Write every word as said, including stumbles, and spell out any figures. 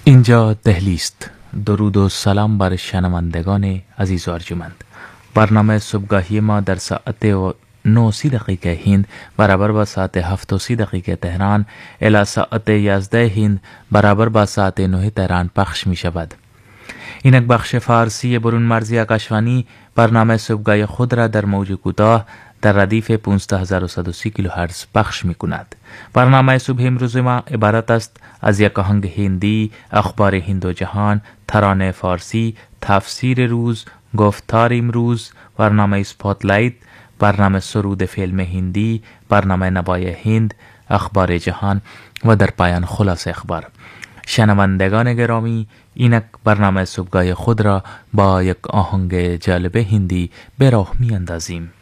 اینجا دهلی است. درود و سلام بر شنوندگان عزیز و ارجمند. برنامه صبحگاهی ما در ساعت نه و سی دقیقه هند برابر با ساعت هفت و سی دقیقه تهران الی ساعت یازده هند برابر با ساعت نه تهران پخش می شود. اینک بخش فارسی برون مرزی آکاشوانی برنامه صبحگاهی خود را در موج کوتاه در ردیف پانزده هزار و صد و سی کیلوهرتز پخش می کند. برنامه صبح امروز ما عبارت است از یک آهنگ هندی، اخبار هند و جهان، ترانه فارسی، تفسیر روز، گفتار امروز، برنامه اسپاتلایت، برنامه سرود فیلم هندی، برنامه نوای هند، اخبار جهان و در پایان خلاصه اخبار. شنوندگان گرامی، اینک برنامه صبحگاهی خود را با یک آهنگ جالب هندی به راه می اندازیم.